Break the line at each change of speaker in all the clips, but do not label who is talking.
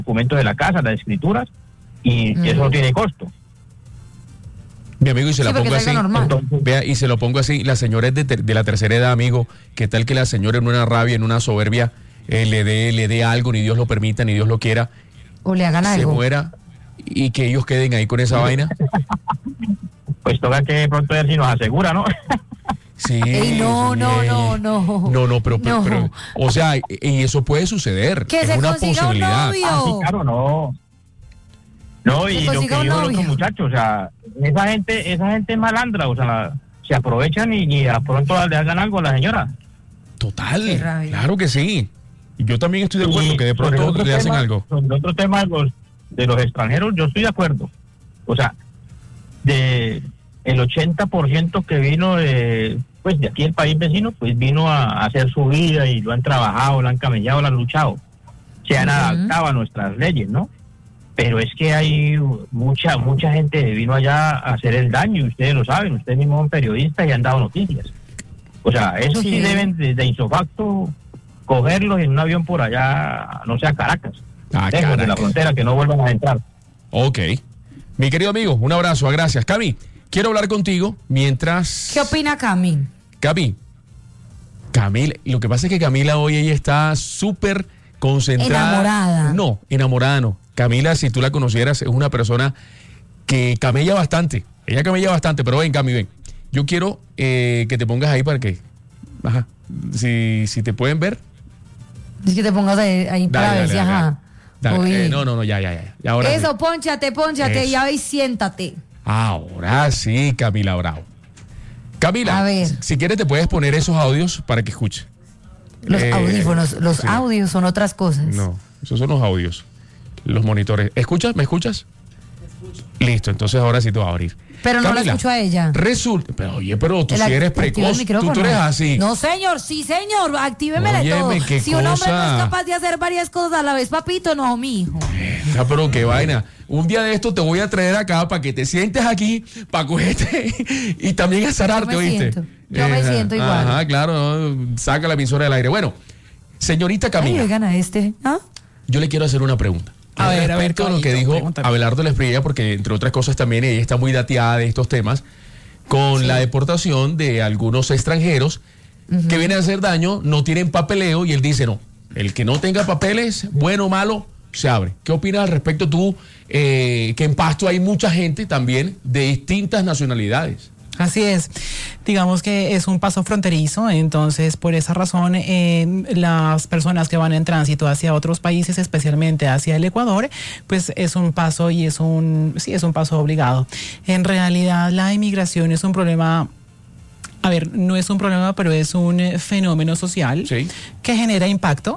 documentos de la casa, las escrituras, y eso no tiene costo.
Mi amigo, y se la pongo así,
Entonces,
vea, y se lo pongo así, la señora es de la tercera edad, amigo, ¿qué tal que la señora en una rabia, en una soberbia, le dé algo, ni Dios lo permita, ni Dios lo quiera,
o le hagan algo,
se muera, y que ellos queden ahí con esa vaina?
Pues toca que pronto ver si nos asegura, ¿no?
Sí.
Ey, no,
pero, o sea, y eso puede suceder.
Que
es
se
una
consiga un
posibilidad.
novio.
Sí, claro, no. No, y lo que dijo el otro muchacho, o sea, esa gente es malandra, o sea, se aprovechan y a pronto le hagan algo a la señora.
Total, claro que sí. Y yo también estoy de acuerdo que de pronto le hacen algo.
Sobre el otro tema de los extranjeros, yo estoy de acuerdo. O sea, de el 80% que vino de aquí el país vecino, pues vino a hacer su vida y lo han trabajado, lo han camellado, lo han luchado. Se han adaptado a nuestras leyes, ¿no? Pero es que hay mucha gente que vino allá a hacer el daño, y ustedes lo saben, ustedes mismos son periodistas y han dado noticias. O sea, eso sí deben de isofacto cogerlos en un avión por allá, no sé, a Caracas, lejos de la frontera, que no vuelvan a entrar.
Ok. Mi querido amigo, un abrazo, gracias. Cami, quiero hablar contigo mientras...
¿Qué opina Cami?
Camila, lo que pasa es que Camila hoy ella está súper concentrada.
Enamorada.
No, enamorada no. Camila, si tú la conocieras, es una persona que camella bastante. Ella camella bastante, pero ven, Cami, ven. Yo quiero que te pongas ahí para que... Ajá. Si te pueden ver.
Es que te pongas ahí para ver si, ajá.
No, ya. Ahora
eso,
sí.
pónchate,
Eso.
ya ve y siéntate.
Ahora sí, Camila Bravo. Camila,
A ver.
si quieres te puedes poner esos audios para que escuche.
Los audífonos, los
sí.
audios son otras cosas.
No, esos son los audios. Los monitores. ¿Escuchas? ¿Me escuchas? Listo, entonces ahora sí te va a abrir.
Pero no
Camila,
la escucho a ella.
Resulta, pero oye, pero tú sí eres precoz. Tú eres así.
No, señor, sí, señor, actívemele
Óyeme,
todo.
qué
Si un hombre no
cosa.
es capaz de hacer varias cosas a la vez, papito, no, mijo.
Pero qué vaina. Un día de esto te voy a traer acá para que te sientes aquí, para cogerte y también azararte, ¿oíste?
Yo me siento igual.
Ajá, claro, saca la emisora del aire. Bueno, señorita Camila.
Ay, oigan a este. ¿Ah?
Yo le quiero hacer una pregunta.
A ver,
Respecto a lo que dijo
pregúntame.
Abelardo Lesprilla, porque entre otras cosas también ella está muy dateada de estos temas, con la deportación de algunos extranjeros que vienen a hacer daño, no tienen papeleo, y él dice, no, el que no tenga papeles, bueno o malo, se abre. ¿Qué opinas al respecto tú, que en Pasto hay mucha gente también de distintas nacionalidades?
Así es. Digamos que es un paso fronterizo, entonces por esa razón las personas que van en tránsito hacia otros países, especialmente hacia el Ecuador, pues es un paso y es un paso obligado. En realidad la inmigración es un problema. A ver, no es un problema, pero es un fenómeno social que genera impacto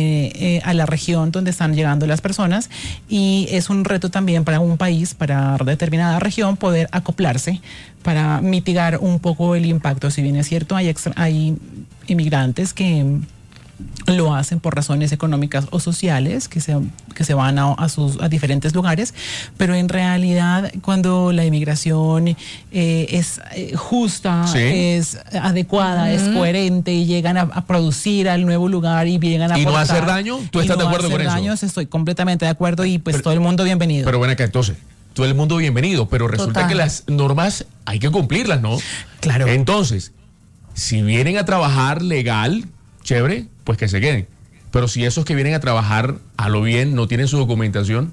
a la región donde están llegando las personas, y es un reto también para un país, para determinada región, poder acoplarse para mitigar un poco el impacto. Si bien es cierto, hay inmigrantes que lo hacen por razones económicas o sociales, que se van a diferentes lugares, pero en realidad cuando la inmigración es justa, es adecuada, es coherente, y llegan a producir al nuevo lugar y llegan a
¿Y
aportar,
no hacer daño? ¿Tú estás de acuerdo con eso?
Daño, estoy completamente de acuerdo, y pues todo el mundo bienvenido.
Pero bueno, acá entonces, todo el mundo bienvenido, pero resulta que las normas hay que cumplirlas, ¿no?
Claro.
Entonces, si vienen a trabajar legal, chévere, pues que se queden. Pero si esos que vienen a trabajar a lo bien no tienen su documentación.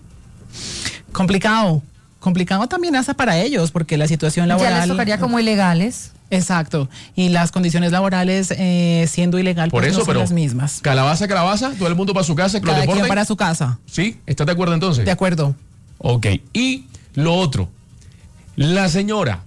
Complicado también hasta para ellos, porque la situación laboral...
Ya les tocaría como ilegales.
Exacto, y las condiciones laborales siendo ilegal,
Por
pues
eso,
no son
pero
las mismas.
Calabaza, todo el mundo para su casa, que
Cada
lo
quien
deporten.
para su casa.
¿Sí? ¿Estás de acuerdo entonces?
De acuerdo.
Ok, y lo otro, la señora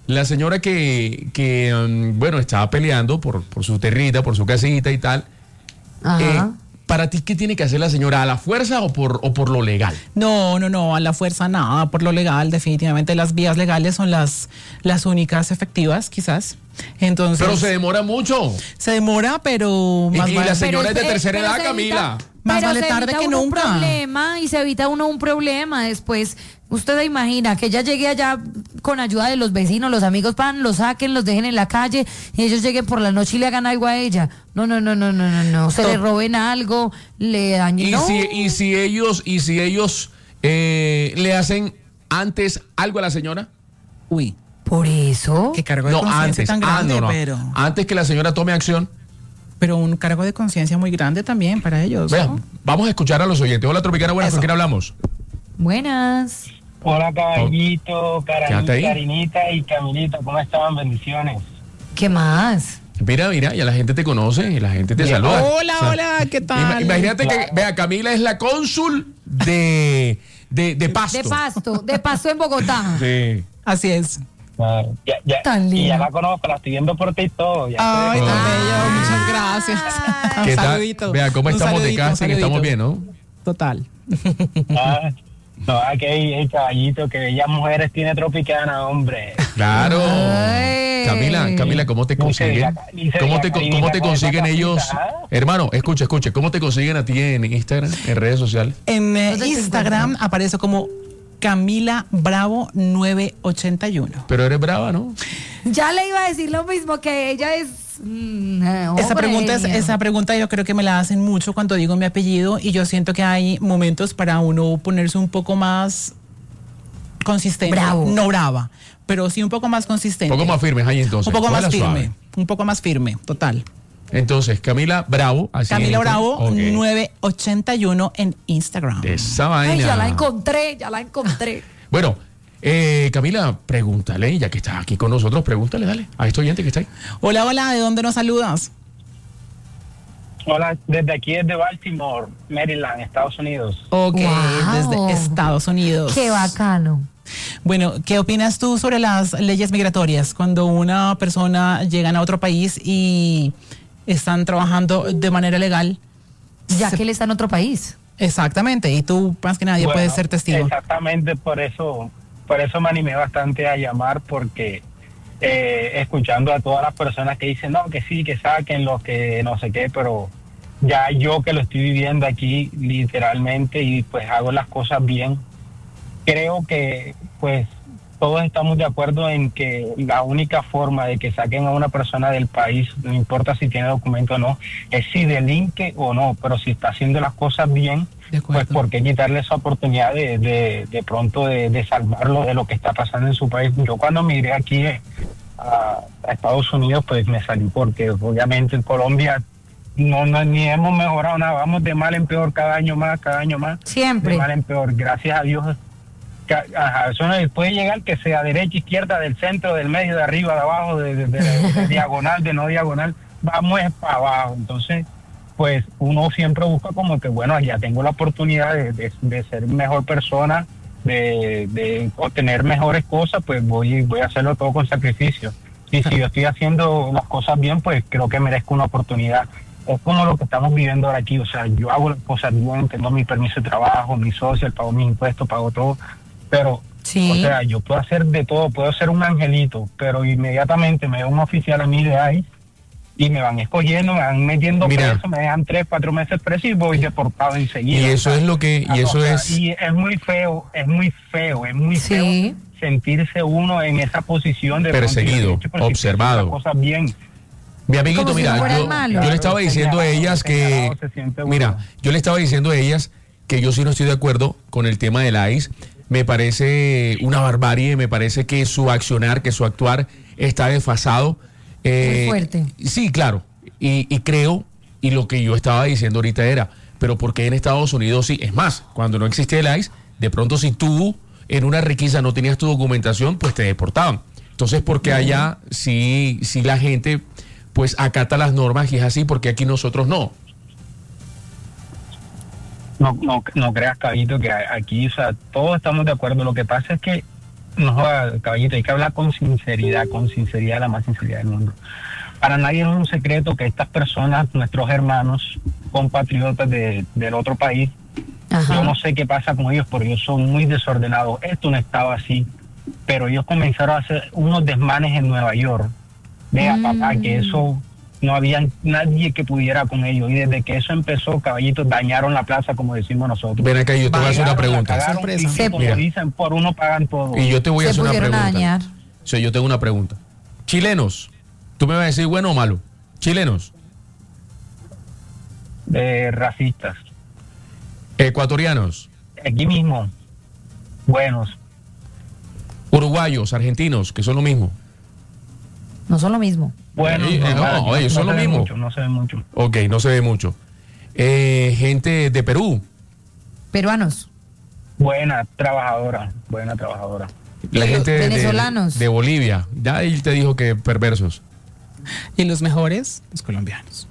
que bueno, estaba peleando por su territa, por su casita y tal.
Ajá.
¿Para ti qué tiene que hacer la señora? ¿A la fuerza o por lo legal?
No, a la fuerza nada, por lo legal. Definitivamente las vías legales son las únicas efectivas, quizás. Entonces,
Pero se demora mucho.
se demora, pero
Y
más
la
vale.
señora es de tercera edad,
señorita,
Camila.
Más
Pero
vale
se
tarde
evita
que
uno un
nunca.
problema y se evita uno un problema después. Usted se imagina que ella llegue allá con ayuda de los vecinos, los amigos van, los saquen, los dejen en la calle y ellos lleguen por la noche y le hagan algo a ella. No. Se le roben algo, le dañen. No.
Y si ellos le hacen antes algo a la señora.
Uy,
Por eso.
qué cargo de
No,
conciencia
antes.
tan grande,
no.
pero...
Antes que la señora tome acción.
Pero un cargo de conciencia muy grande también para ellos, ¿no?
Vean, vamos a escuchar a los oyentes. Hola, Tropicana, buenas,
Eso.
¿con quién hablamos?
Buenas.
Hola, caballito,
Quédate ahí.
Karinita y Camilita, ¿cómo estaban? Bendiciones.
¿Qué más?
Mira, ya la gente te conoce y la gente te
Bien.
saluda.
Hola, ¿qué tal?
Imagínate que,
Claro.
vea, Camila es la cónsul de Pasto.
De Pasto en Bogotá.
Sí.
Así es.
Tan
Y ya
lindo.
la conozco, la estoy viendo por ti y todo. Ya
Ay,
sé.
tan
Ah.
bello, muchas gracias.
Ah.
¿Qué
Un
tal?
saludito.
Vea, ¿cómo
Un
estamos de
saludito, un
casting? Estamos
saludito.
bien, ¿no?
Total.
Ah, no, aquí hay caballito, que bellas mujeres tiene Tropicana, hombre.
Claro.
Ay.
Camila, ¿cómo te consiguen?
Dice
¿Cómo te
Karinita,
consiguen
con esa
ellos?
casita, ¿ah?
Hermano, escucha, ¿cómo te consiguen a ti en Instagram, en redes sociales?
En
¿Dónde te
Instagram
encuentran?
aparece como Camila Bravo 981.
Pero eres brava, ¿no?
Ya le iba a decir lo mismo, que ella es.
Esa pregunta yo creo que me la hacen mucho cuando digo mi apellido y yo siento que hay momentos para uno ponerse un poco más consistente.
Bravo.
No brava, pero sí un poco más consistente.
Un poco más firmes ahí entonces.
Un poco
Cógela
más firme.
suave.
Un poco más firme, total.
Entonces, Camila Bravo. Así
Camila
en
Bravo
Instagram. Ok.
981 en Instagram.
De esa vaina.
Ay, ya la encontré.
Bueno, Camila, pregúntale, ya que estás aquí con nosotros, pregúntale, dale, a este oyente que está ahí.
Hola, ¿de dónde nos saludas?
Hola, desde aquí, desde Baltimore, Maryland, Estados Unidos.
Ok,
Wow.
desde Estados Unidos.
Qué bacano.
Bueno, ¿qué opinas tú sobre las leyes migratorias cuando una persona llega a otro país y están trabajando de manera legal?
Ya que él está en otro país.
Exactamente, y tú más que nadie
Bueno,
puedes ser testigo.
Exactamente, por eso me animé bastante a llamar, porque escuchando a todas las personas que dicen, no, que sí, que saquen lo que no sé qué, pero ya yo que lo estoy viviendo aquí literalmente y pues hago las cosas bien, creo que pues todos estamos de acuerdo en que la única forma de que saquen a una persona del país, no importa si tiene documento o no, es si delinque o no, pero si está haciendo las cosas bien,
De acuerdo.
pues ¿por qué quitarle esa oportunidad de pronto de salvarlo de lo que está pasando en su país? Yo cuando migré aquí a Estados Unidos, pues me salí porque obviamente en Colombia no ni hemos mejorado nada, vamos de mal en peor cada año más,
Siempre.
de mal en peor, gracias a Dios. Eso no puede llegar que sea derecha, izquierda, del centro, del medio, de arriba, de abajo, de diagonal, de no diagonal, vamos para abajo. Entonces, pues uno siempre busca como que, bueno, ya tengo la oportunidad de ser mejor persona, de obtener mejores cosas, pues voy a hacerlo todo con sacrificio. Y si yo estoy haciendo las cosas bien, pues creo que merezco una oportunidad. Es como lo que estamos viviendo ahora aquí, o sea, yo hago las cosas bien, tengo mi permiso de trabajo, mi social, pago mis impuestos, pago todo, pero,
Sí.
o sea, yo puedo hacer de todo, puedo ser un angelito, pero inmediatamente me da un oficial a mí de ahí y me van escogiendo, me van metiendo
Mira.
preso, me dejan 3, 4 meses preso y voy deportado enseguida.
Y eso
O sea,
es lo que, y eso
o sea,
es,
y es muy feo
Sí.
feo sentirse uno en esa posición de
Perseguido,
pronto, pero si
observado.
las cosas bien.
mi amiguito,
Como si
mira,
fuera el
yo
malo.
le estaba diciendo a ellas que,
Señalado se siente uno.
mira, yo le estaba diciendo a ellas que yo sí no estoy de acuerdo con el tema del ICE. Me parece una barbarie, me parece que su accionar, que su actuar está desfasado.
Muy fuerte.
Sí, claro. Y creo, y lo que yo estaba diciendo ahorita era, pero ¿por qué en Estados Unidos sí? Es más, cuando no existía el ICE, de pronto si tú en una requisa no tenías tu documentación, pues te deportaban. Entonces, ¿por qué allá sí la gente pues acata las normas y es así? Porque aquí nosotros no.
No creas, Caballito, que aquí, o sea, todos estamos de acuerdo. Lo que pasa es que, no, Caballito, hay que hablar con sinceridad, la más sinceridad del mundo. Para nadie es un secreto que estas personas, nuestros hermanos, compatriotas del otro país,
Ajá.
yo no sé qué pasa con ellos, porque ellos son muy desordenados. Esto no estaba así, pero ellos comenzaron a hacer unos desmanes en Nueva York. Vea, papá, que eso
no había nadie que pudiera con ellos. Y desde que eso empezó, caballitos, dañaron la plaza, como decimos nosotros.
Ven acá, yo te voy a hacer una
Bailaron, la
pregunta.
cagaron,
Sorpresa.
y como
Mira.
dicen, por uno pagan todo.
Y yo te voy a
Se
hacer una
pudieron
pregunta.
dañar.
O sea, yo tengo una pregunta. Chilenos, tú me vas a decir bueno o malo. Chilenos,
Racistas.
ecuatorianos,
Aquí mismo, buenos.
uruguayos, argentinos, que son lo mismo.
No son lo mismo.
Bueno,
no, son lo mismo.
No se ve mucho.
Ok, no se ve mucho. Gente de Perú,
Peruanos.
Buena trabajadora.
la gente
Venezolanos.
de Bolivia. Ya él te dijo que perversos.
Y los mejores, los colombianos.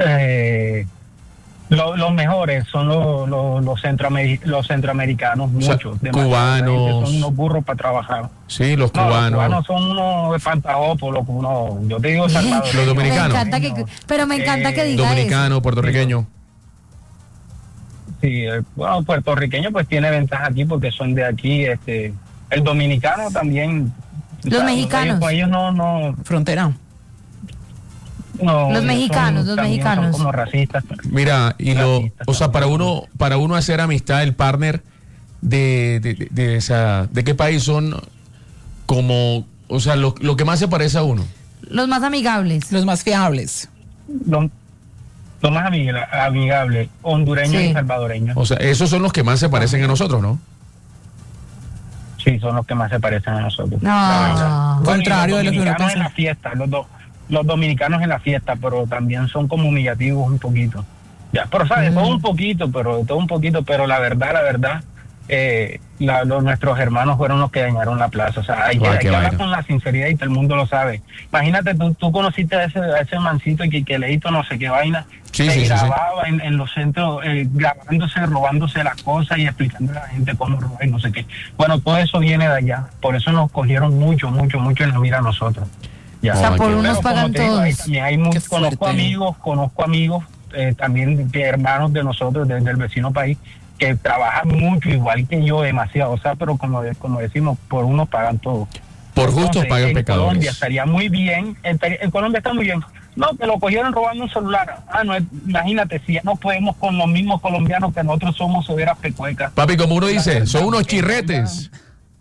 Los mejores son los centroamericanos,
O sea,
muchos. demasiado.
cubanos.
Son unos burros para trabajar.
Sí, los
No,
cubanos.
los cubanos son unos espantajópolos, yo te digo salvadoreños.
Los dominicanos.
Me encanta pero me encanta que diga
Dominicano, puertorriqueño.
Sí, bueno, puertorriqueño pues tiene ventaja aquí porque son de aquí. El dominicano también.
Los mexicanos.
Ellos no.
Frontera.
No,
Los mexicanos,
son-
los
también
mexicanos.
Son como racistas.
Mira, y
Racistas
o sea,
también.
para uno hacer amistad, el partner de qué país son como, o sea, lo que más se parece a uno.
Los más amigables.
Los más fiables.
Lo más amigable, hondureños
Sí.
y salvadoreños.
O sea, esos son los que más se parecen a nosotros, ¿no?
Sí, son los que más se parecen a nosotros.
No.
la verdad. Bueno, y
Contrario de lo que uno
dominicanos en
piensa.
la fiesta, los dominicanos en la fiesta, pero también son como humillativos un poquito. Ya, pero sabes, todo un poquito, pero la verdad, nuestros hermanos fueron los que dañaron la plaza. O sea, hay
Guau,
que
qué
hablar
vaina.
con la sinceridad y todo el mundo lo sabe. Imagínate, tú conociste a ese mancito que le hizo no sé qué vaina.
Sí,
se
sí, sí, sí.
grababa en los centros, grabándose, robándose las cosas y explicando a la gente cómo robar y no sé qué. Bueno, todo eso viene de allá. Por eso nos cogieron mucho en la mira a nosotros. Ya.
O sea, por
Pero,
unos
como
pagan
te digo, ahí
todos.
también hay
Qué
conozco
fuerte.
amigos también hermanos de nosotros del vecino país que trabajan mucho igual que yo, demasiado, o sea, pero como decimos, por unos pagan todo.
Por justos
Entonces,
pagan
en
pecadores.
Colombia estaría muy bien, en Colombia está muy bien. No, que lo cogieron robando un celular. No, imagínate, si ya no podemos con los mismos colombianos que nosotros somos severas pecuecas.
Papi, como uno
La
dice,
verdad,
son unos
que
chirretes.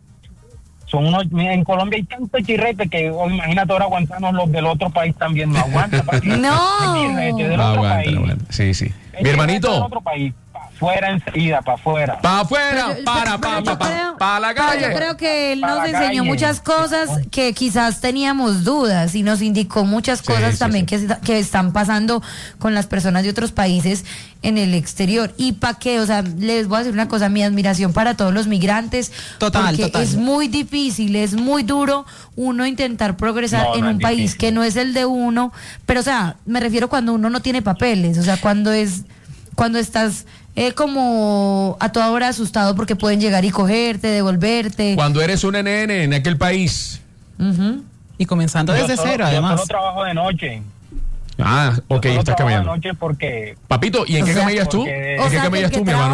mira, en Colombia hay tanto chirrete que imagínate ahora aguantarnos los del otro país también, no aguanta. papi.
No.
El chirrete del otro país.
Aguanta. Sí, sí.
El
Mi
chirrete del
hermanito,
otro país, para afuera enseguida, para afuera.
para afuera,
Pero yo creo-
para la
pero
calle.
yo creo que él
Pa'
nos
la
enseñó
calle.
muchas cosas que quizás teníamos dudas y nos indicó muchas
Sí,
cosas
sí,
también
sí.
que están pasando con las personas de otros países en el exterior. ¿Y para qué? O sea, les voy a decir una cosa, mi admiración para todos los migrantes.
Total,
porque
total.
es muy difícil, es muy duro uno intentar progresar
No,
en
no
un
es
país
difícil.
que no es el de uno. Pero, o sea, me refiero cuando uno no tiene papeles, o sea, cuando estás como a toda hora asustado porque pueden llegar y cogerte, devolverte.
Cuando eres un nene en aquel país.
Ujú.
Y comenzando desde cero,
Yo
además.
solo trabajo de noche.
Ah, ok,
Yo solo
estás
trabajo
caminando.
de noche porque
Papito, ¿y en
O
qué
sea,
camellas tú?
porque-
¿En
O
qué
sea, que
camellas
el que
tú, mi hermano?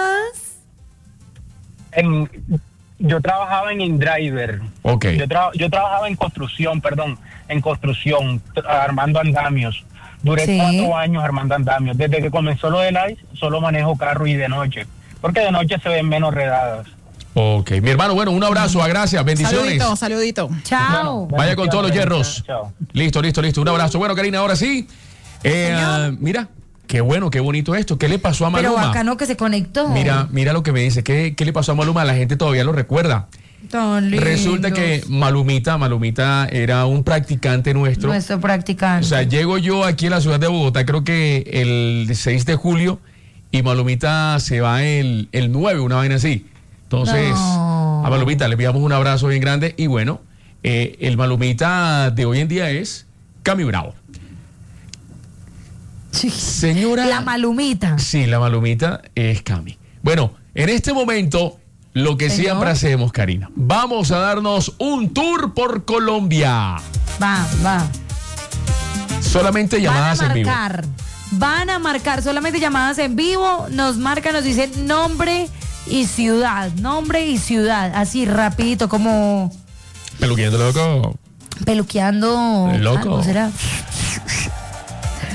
trabajas-
yo trabajaba en InDriver.
Ok.
Yo trabajaba en construcción, armando andamios. Duré
Sí.
4 años armando andamios. Desde que comenzó lo del ICE, solo manejo carro y de noche. Porque de noche se ven menos redadas.
Ok, mi hermano, bueno, un abrazo, gracias, bendiciones.
Saludito.
Chao.
Vaya con todos los hierros.
Chao.
Listo, un abrazo. Bueno, Karina, ahora sí. Mira, qué bueno, qué bonito esto. ¿Qué le pasó a
Pero
Maluma?
bacano que se conectó.
Mira lo que me dice. ¿Qué le pasó a Maluma? La gente todavía lo recuerda.
Tan lindos.
Resulta que Malumita era un practicante nuestro.
Nuestro practicante.
O sea, llego yo aquí a la ciudad de Bogotá, creo que el 6 de julio, y Malumita se va el 9, una vaina así. Entonces,
No.
a Malumita le enviamos un abrazo bien grande. Y bueno, el Malumita de hoy en día es Cami Bravo. Señora.
La Malumita.
Sí, la Malumita es Cami. Bueno, en este momento, lo que
Señor.
siempre hacemos, Karina, vamos a darnos un tour por Colombia.
Va.
Solamente llamadas en vivo.
Van a marcar solamente llamadas en vivo. Nos marcan, nos dicen nombre y ciudad. Nombre y ciudad. Así rapidito, como
Peluqueando loco.
peluqueando.
Loco.
algo, ¿será?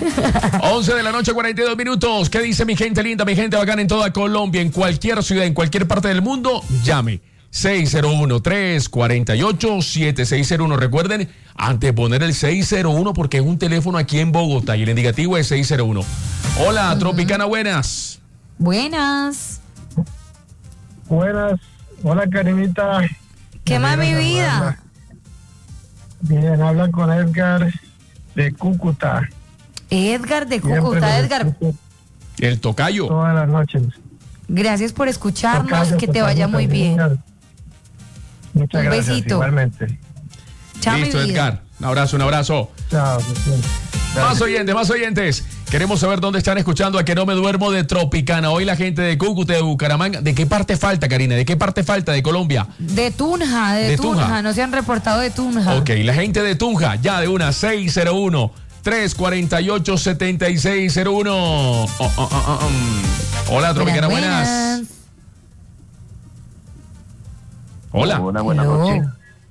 11 de la noche, 42 minutos. ¿Qué dice mi gente linda, mi gente bacana en toda Colombia, en cualquier ciudad, en cualquier parte del mundo? Llame. 601-348-7601. Recuerden, antes de poner el 601, porque es un teléfono aquí en Bogotá y el indicativo es 601. Hola, Tropicana, buenas.
Buenas.
Buenas. Hola, Karinita.
¿Qué más, mi vida?
Bien, habla con Edgar de Cúcuta.
Edgar de
Siempre
Cúcuta.
los
Edgar,
escucho
El tocayo.
todas las noches.
gracias por escucharnos,
Tocayo,
que te
tocayo
vaya muy
también.
bien.
Muchas
Un
gracias,
besito.
igualmente.
Chao,
Listo,
mi vida.
Edgar. Un abrazo, un abrazo.
Chao.
Más oyentes. Queremos saber dónde están escuchando a Que No Me Duermo de Tropicana. Hoy la gente de Cúcuta, de Bucaramanga. ¿De qué parte falta, Karina? ¿De qué parte falta de Colombia?
De Tunja,
De Tunja.
no se han reportado de Tunja.
Ok, la gente de Tunja, ya de una 601-348-7601. Hola, Tropicana, buenas. Hola.
Buenas
Hello.
noches.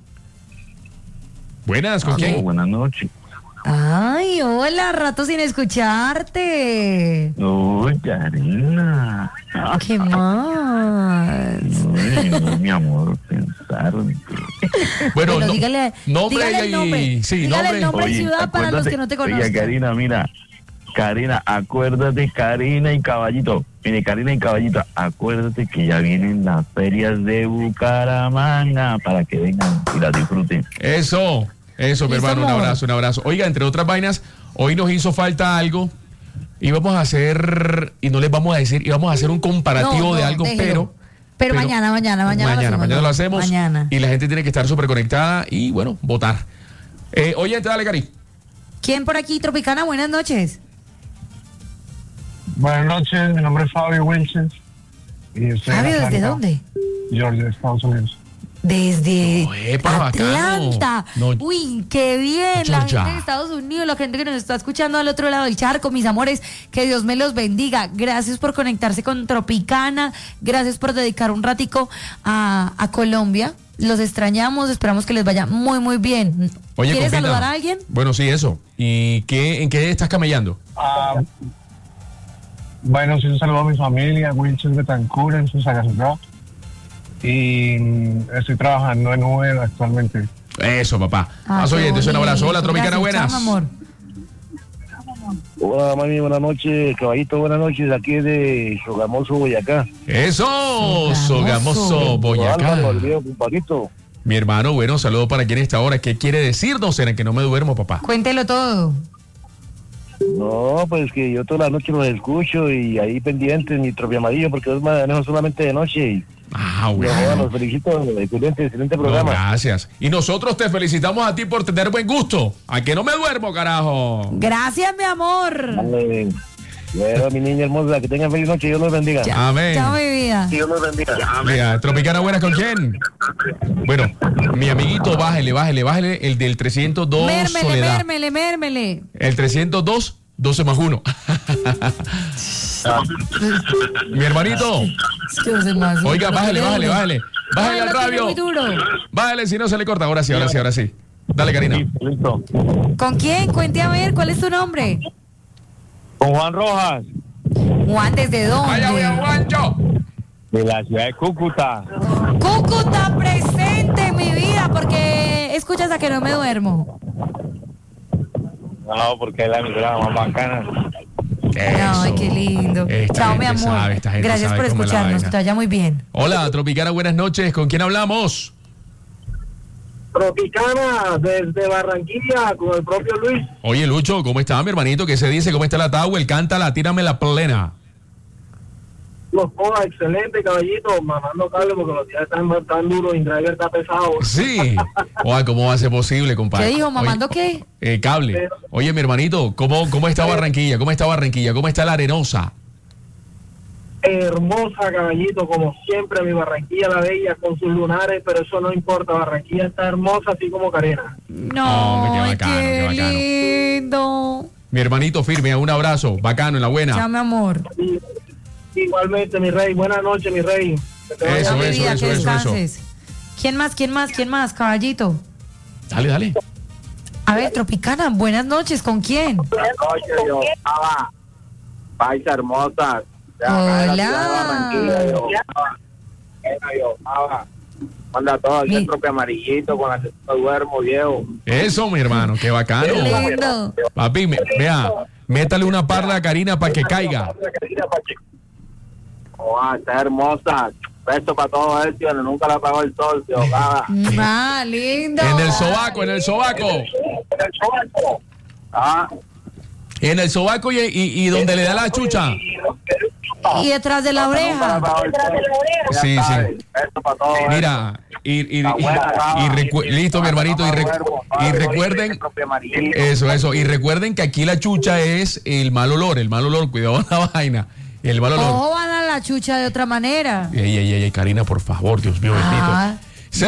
Buenas, ¿con quién?
Buenas noches.
Ay, hola, rato sin escucharte.
Uy, Karina.
¿Qué más?
Uy, no, mi amor, pensaron.
Bueno,
Bueno, dígale el nombre.
Sí,
Dígale el nombre y
Oye,
ciudad para los que no te conozcan.
Oye, Karina, mira. Karina, acuérdate, Karina y Caballito. Mire, Karina y Caballito, acuérdate que ya vienen las ferias de Bucaramanga para que vengan y las disfruten.
Eso, mi
Listo,
hermano,
amor.
un abrazo. Oiga, entre otras vainas, hoy nos hizo falta algo. Íbamos a hacer, y no les vamos a decir, íbamos a hacer un comparativo
No,
de algo,
déjelo. Pero mañana lo hacemos. Mañana.
Y la gente tiene que estar súper conectada y, bueno, votar. Oye, dale, Cari.
¿Quién por aquí, Tropicana? Buenas noches.
Buenas noches, mi nombre es Fabio Wilson. Y estoy en
Fabio, ¿desde
Atlanta,
dónde?
Georgia, Estados Unidos.
Desde
No, epa,
Atlanta.
bacano. No.
Uy, qué bien. La
Georgia.
gente de Estados Unidos, la gente que nos está escuchando al otro lado del charco, mis amores, que Dios me los bendiga. Gracias por conectarse con Tropicana. Gracias por dedicar un ratico a Colombia. Los extrañamos, esperamos que les vaya muy, muy bien.
Oye,
¿Quieres
compita.
saludar a alguien?
Bueno, sí, eso. ¿Y en qué estás camellando?
Bueno, sí, un saludo a mi familia, Wilson Betancur, en Susagasugá. Y estoy trabajando en Uber actualmente.
Eso, papá.
Ah,
Más
qué
oyentes, un abrazo. Hola,
bonito.
Tropicana,
Gracias,
buenas.
chao, amor.
Hola, mami, buenas noches. Caballito, buenas noches. Aquí de Sogamoso, Boyacá.
Eso,
Sogamoso.
Sogamoso, Boyacá.
Álvaro, el viejo compadrito.
Mi hermano, bueno, saludo para quien está ahora. ¿Qué quiere decirnos en el Que No Me Duermo, papá?
Cuéntelo todo.
No, pues que yo toda la noche los escucho y ahí pendientes mi tropia amarillo porque los manejo solamente de noche y
Ah,
yo,
bueno.
los felicito, excelente
No,
programa.
gracias. Y nosotros te felicitamos a ti por tener buen gusto. A que no me duermo, carajo.
Gracias, mi amor.
Dale. Bueno, mi niña hermosa, que tengan feliz noche, Dios los bendiga.
Amén.
Chao, mi vida.
Dios los bendiga.
Mira, Tropicana buena, ¿con quién? Bueno, mi amiguito, bájele, el del 302 Soledad.
Mérmele.
El 302, 12 más 1. Mi hermanito,
Es que no sé más.
oiga, bájale al
Ay, lo tiene
radio.
muy duro.
Bájale, si no se le corta. Ahora sí. Dale, Karina.
Listo.
¿Con quién? Cuente a ver, ¿cuál es tu nombre?
Con Juan Rojas,
Juan, ¿desde
Vaya, voy a
dónde?
Juancho.
de la ciudad de Cúcuta.
Cúcuta presente, mi vida, porque escuchas a Que No Me Duermo.
No, porque es la emisora más bacana.
Ay, qué lindo.
Esta
Chao, mi
gente
amor.
sabe, esta gente
Gracias
sabe
por
cómo es la
escucharnos,
vaina.
que te vaya muy bien.
Hola, Tropicana, buenas noches. ¿Con quién hablamos?
Tropicana, desde Barranquilla, con el propio Luis.
Oye, Lucho, ¿cómo está, mi hermanito? ¿Qué se dice? ¿Cómo está la Tower? Cántala, tírame la plena.
Los ponga excelente, caballito, mamando cable porque los días están tan duros y driver está pesado.
Sí. Oye, ¿cómo va a ser posible, compadre?
¿Qué dijo? ¿Mamando
Oye,
qué?
cable. Oye, mi hermanito, ¿cómo está Barranquilla? ¿Cómo está Barranquilla? ¿Cómo está la Arenosa?
Hermosa, caballito, como siempre, mi Barranquilla la bella con sus lunares, pero eso no importa, Barranquilla está hermosa así como Carena.
No,
Hombre, qué bacano, qué
qué
bacano.
lindo.
Mi hermanito firme, un abrazo. Bacano, en la
Chao,
buena.
mi amor.
Y, igualmente, mi rey, buenas noches, mi rey. Que te vaya
Eso,
Chao, mi
eso,
vida,
eso,
que
eso, eso.
descanses. ¿Quién más, caballito?
Dale.
A ver, Tropicana, buenas noches, ¿con quién?
Buenas noches, yo estaba paisa hermosa. de acá de la ciudad de Barranquilla, yo estaba. Manda todo el centro que amarillito con la que no duermo, viejo.
Eso, mi hermano, qué bacano.
Qué lindo.
Papi, vea, métale una parla a Karina para que caiga.
Está hermosa. Beso para todos ellos, nunca la pagó el sol, tío.
Lindo.
En el sobaco, en el sobaco.
Ah,
En el sobaco y donde le da la chucha.
Y detrás de la oreja.
Sí, sí.
Beso para todos.
Mira, listo, mi hermanito. Y recuerden, eso. Y recuerden que aquí la chucha es el mal olor, cuidado con la vaina. El mal olor.
Ojo, van a la chucha de otra manera.
Ey, Karina, por favor, Dios mío, bendito.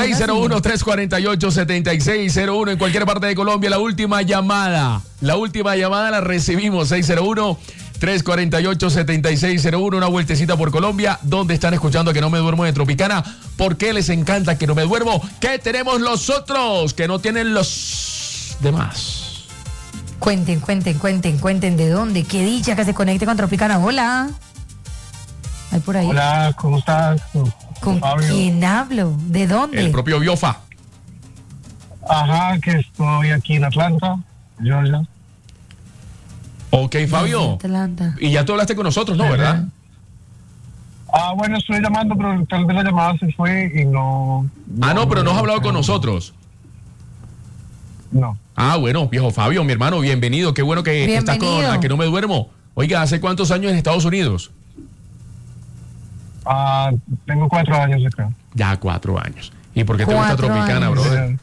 601-348-7601 en cualquier parte de Colombia. La última llamada la recibimos. 601-348-7601. Una vueltecita por Colombia. ¿Dónde están escuchando Que No Me Duermo de Tropicana? ¿Por qué les encanta Que No Me Duermo? ¿Qué tenemos los otros que no tienen los demás?
Cuenten de dónde. Qué dicha que se conecte con Tropicana. Hola. Hay por ahí.
Hola, ¿cómo estás?
¿Con
Fabio.
quién hablo? ¿De dónde?
El propio Biofa.
Ajá, que estoy aquí en Atlanta, Georgia.
Ok, Fabio.
Atlanta.
Y ya tú hablaste con nosotros, ¿no? ¿Verdad?
Bueno, estoy llamando, pero tal vez la llamada se fue y no...
No, pero no has hablado con nosotros.
No.
Bueno, viejo Fabio, mi hermano, bienvenido. Qué bueno que estás con A Que No Me Duermo. Oiga, ¿hace cuántos años en Estados Unidos?
Tengo 4 años acá.
Ya 4 años. ¿Y por qué te gusta Tropicana, brother?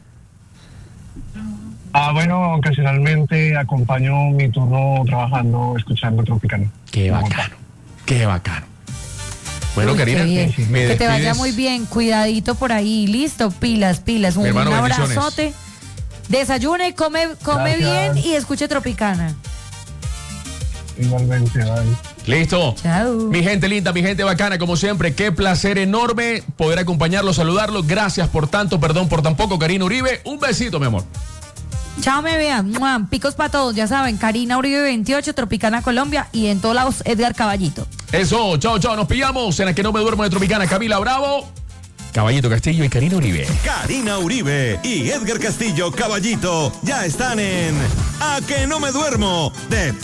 Bueno, ocasionalmente acompaño mi turno trabajando, escuchando Tropicana.
Qué bacano. Bueno,
Uy,
Karina,
qué bien.
me
Que te vaya
despides.
muy bien, cuidadito por ahí, listo, pilas. Un
hermano,
abrazote. Desayune, come
Gracias.
bien y escuche Tropicana.
Igualmente, bye.
Listo.
Chao.
Mi gente linda, mi gente bacana, como siempre, qué placer enorme poder acompañarlos, saludarlos. Gracias por tanto, perdón por tan poco, Karina Uribe. Un besito, mi amor.
Chao, me vean. ¡Mua! Picos para todos, ya saben. Karina Uribe 28, Tropicana Colombia y en todos lados Edgar Caballito.
Eso, chao. Nos pillamos en A Que No Me Duermo de Tropicana. Camila Bravo, Caballito Castillo y Karina Uribe.
Karina Uribe y Edgar Castillo Caballito ya están en A Que No Me Duermo de